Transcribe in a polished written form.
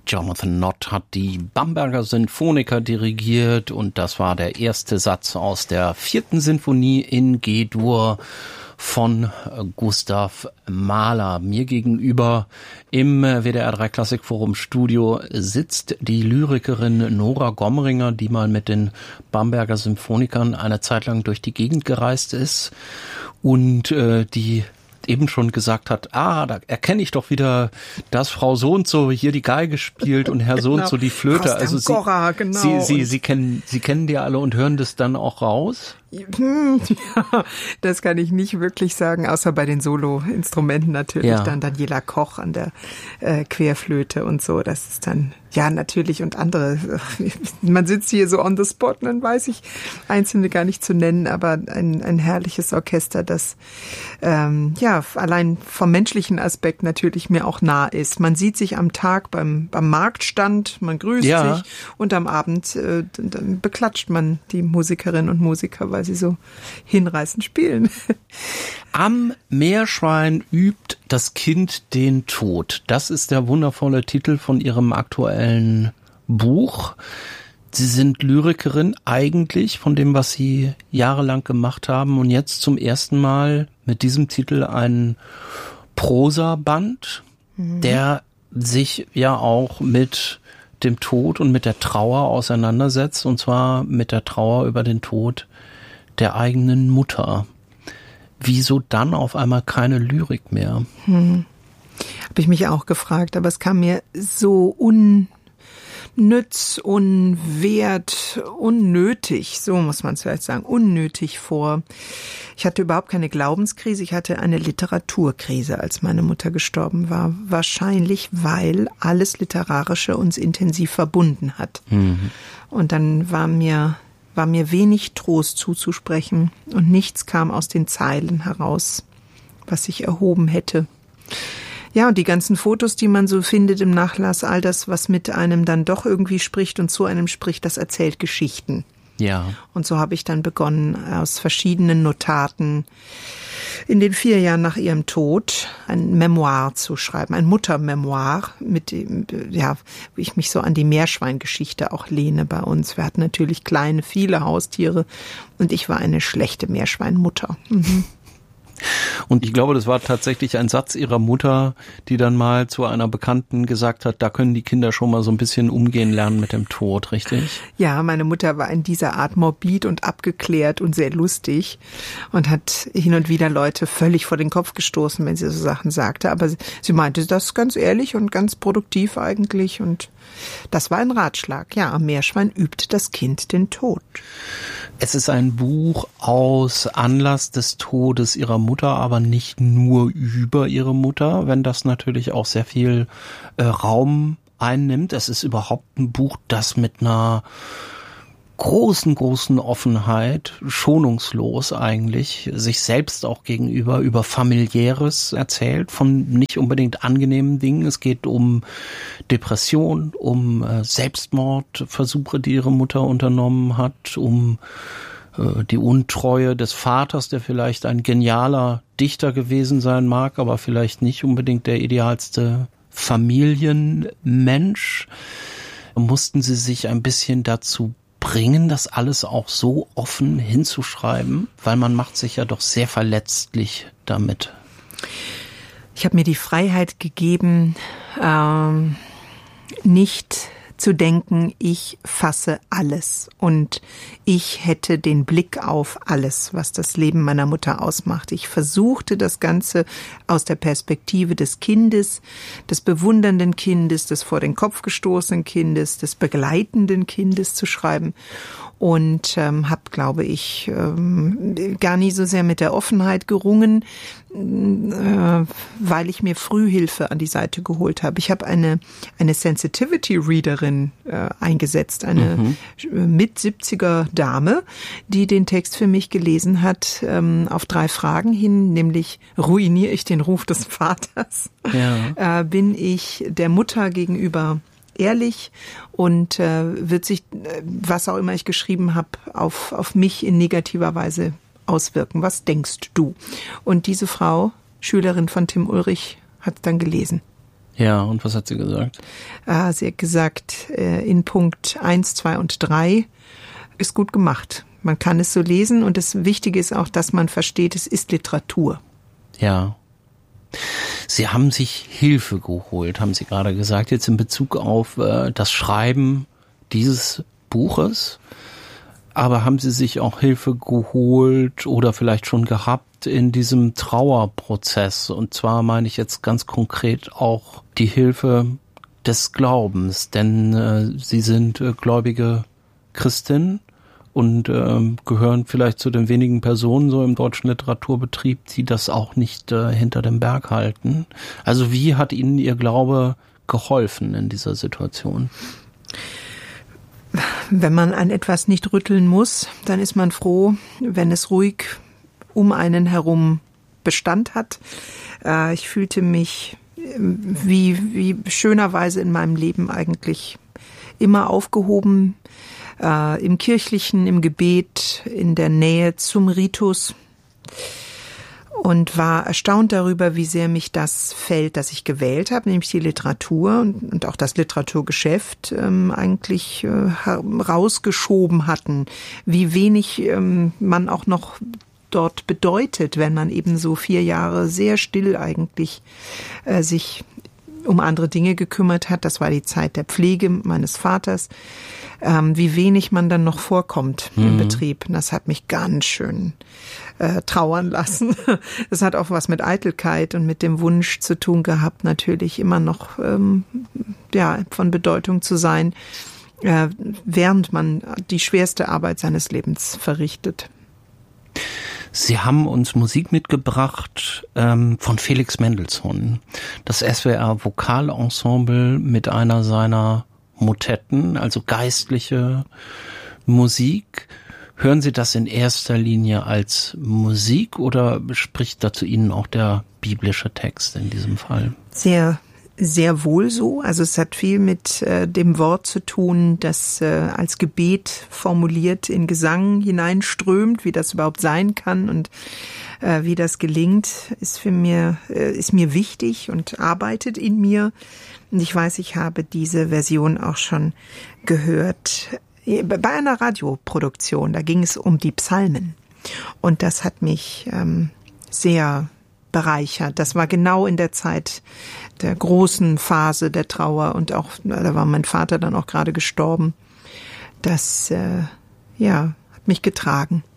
Jonathan Nott hat die Bamberger Sinfoniker dirigiert und das war der erste Satz aus der 4. Sinfonie in G-Dur von Gustav Mahler. Mir gegenüber im WDR 3 Klassikforum Studio sitzt die Lyrikerin Nora Gomringer, die mal mit den Bamberger Symphonikern eine Zeit lang durch die Gegend gereist ist und die eben schon gesagt hat, da erkenne ich doch wieder, dass Frau so und so hier die Geige spielt und Herr so und so die Flöte. Also Sie kennen die alle und hören das dann auch raus? Ja, das kann ich nicht wirklich sagen, außer bei den Solo-Instrumenten natürlich. Ja. Dann Daniela Koch an der Querflöte und so. Das ist dann, ja, natürlich und andere. Man sitzt hier so on the spot und dann weiß ich einzelne gar nicht zu nennen, aber ein herrliches Orchester, das allein vom menschlichen Aspekt natürlich mir auch nah ist. Man sieht sich am Tag beim Marktstand, man grüßt sich und am Abend dann beklatscht man die Musikerinnen und Musiker, weil sie so hinreißend spielen. Am Meerschwein übt das Kind den Tod. Das ist der wundervolle Titel von Ihrem aktuellen Buch. Sie sind Lyrikerin eigentlich von dem, was Sie jahrelang gemacht haben und jetzt zum ersten Mal mit diesem Titel ein Prosaband, der sich ja auch mit dem Tod und mit der Trauer auseinandersetzt, und zwar mit der Trauer über den Tod der eigenen Mutter. Wieso dann auf einmal keine Lyrik mehr? Habe ich mich auch gefragt, aber es kam mir so unnütz, unwert, unnötig, so muss man es vielleicht sagen, unnötig vor. Ich hatte überhaupt keine Glaubenskrise, ich hatte eine Literaturkrise, als meine Mutter gestorben war. Wahrscheinlich, weil alles Literarische uns intensiv verbunden hat. Und dann war mir wenig Trost zuzusprechen und nichts kam aus den Zeilen heraus, was sich erhoben hätte. Ja, und die ganzen Fotos, die man so findet im Nachlass, all das, was mit einem dann doch irgendwie spricht und zu einem spricht, das erzählt Geschichten. Ja. Und so habe ich dann begonnen, aus verschiedenen Notaten in den 4 Jahren nach ihrem Tod ein Memoir zu schreiben, ein Muttermemoir, mit dem, wie ich mich so an die Meerschweingeschichte auch lehne bei uns. Wir hatten natürlich viele Haustiere und ich war eine schlechte Meerschweinmutter. Und ich glaube, das war tatsächlich ein Satz ihrer Mutter, die dann mal zu einer Bekannten gesagt hat, da können die Kinder schon mal so ein bisschen umgehen lernen mit dem Tod, richtig? Ja, meine Mutter war in dieser Art morbid und abgeklärt und sehr lustig und hat hin und wieder Leute völlig vor den Kopf gestoßen, wenn sie so Sachen sagte. Aber sie meinte das ganz ehrlich und ganz produktiv eigentlich und das war ein Ratschlag. Ja, am Meerschwein übt das Kind den Tod. Es ist ein Buch aus Anlass des Todes ihrer Mutter, aber nicht nur über ihre Mutter, wenn das natürlich auch sehr viel Raum einnimmt. Es ist überhaupt ein Buch, das mit einer großen Offenheit, schonungslos eigentlich, sich selbst auch gegenüber über Familiäres erzählt, von nicht unbedingt angenehmen Dingen. Es geht um Depression, um Selbstmordversuche, die ihre Mutter unternommen hat, um die Untreue des Vaters, der vielleicht ein genialer Dichter gewesen sein mag, aber vielleicht nicht unbedingt der idealste Familienmensch. Mussten sie sich ein bisschen dazu bringen, das alles auch so offen hinzuschreiben, weil man macht sich ja doch sehr verletzlich damit. Ich habe mir die Freiheit gegeben, nicht zu denken, ich fasse alles und ich hätte den Blick auf alles, was das Leben meiner Mutter ausmacht. Ich versuchte das Ganze aus der Perspektive des Kindes, des bewundernden Kindes, des vor den Kopf gestoßenen Kindes, des begleitenden Kindes zu schreiben und habe, glaube ich, gar nie so sehr mit der Offenheit gerungen, weil ich mir Frühhilfe an die Seite geholt habe. Ich habe eine Sensitivity-Readerin eingesetzt, eine Mit-70er Dame, die den Text für mich gelesen hat, auf 3 Fragen hin, nämlich ruiniere ich den Ruf des Vaters? Ja. Bin ich der Mutter gegenüber ehrlich und wird sich, was auch immer ich geschrieben habe, auf mich in negativer Weise auswirken. Was denkst du? Und diese Frau, Schülerin von Tim Ulrich, hat es dann gelesen. Ja, und was hat sie gesagt? Sie hat gesagt, in Punkt 1, 2 und 3 ist gut gemacht. Man kann es so lesen und das Wichtige ist auch, dass man versteht, es ist Literatur. Ja. Sie haben sich Hilfe geholt, haben Sie gerade gesagt, jetzt in Bezug auf das Schreiben dieses Buches. Aber haben Sie sich auch Hilfe geholt oder vielleicht schon gehabt in diesem Trauerprozess? Und zwar meine ich jetzt ganz konkret auch die Hilfe des Glaubens, denn Sie sind gläubige Christin und gehören vielleicht zu den wenigen Personen so im deutschen Literaturbetrieb, die das auch nicht hinter dem Berg halten. Also wie hat Ihnen Ihr Glaube geholfen in dieser Situation? Wenn man an etwas nicht rütteln muss, dann ist man froh, wenn es ruhig um einen herum Bestand hat. Ich fühlte mich wie schönerweise in meinem Leben eigentlich immer aufgehoben, im Kirchlichen, im Gebet, in der Nähe zum Ritus. Und war erstaunt darüber, wie sehr mich das Feld, das ich gewählt habe, nämlich die Literatur und auch das Literaturgeschäft eigentlich rausgeschoben hatten. Wie wenig man auch noch dort bedeutet, wenn man eben so 4 Jahre sehr still eigentlich sich um andere Dinge gekümmert hat. Das war die Zeit der Pflege meines Vaters. Wie wenig man dann noch vorkommt im Betrieb. Das hat mich ganz schön trauern lassen. Das hat auch was mit Eitelkeit und mit dem Wunsch zu tun gehabt, natürlich immer noch von Bedeutung zu sein, während man die schwerste Arbeit seines Lebens verrichtet. Sie haben uns Musik mitgebracht von Felix Mendelssohn. Das SWR Vokalensemble mit einer seiner Motetten, also geistliche Musik. Hören Sie das in erster Linie als Musik oder spricht da zu Ihnen auch der biblische Text in diesem Fall? Sehr, sehr wohl so. Also es hat viel mit dem Wort zu tun, das als Gebet formuliert in Gesang hineinströmt, wie das überhaupt sein kann und wie das gelingt, ist mir wichtig und arbeitet in mir. Und ich weiß, ich habe diese Version auch schon gehört bei einer Radioproduktion. Da ging es um die Psalmen. Und das hat mich sehr bereichert. Das war genau in der Zeit der großen Phase der Trauer und auch, da war mein Vater dann auch gerade gestorben. Das, hat mich getragen.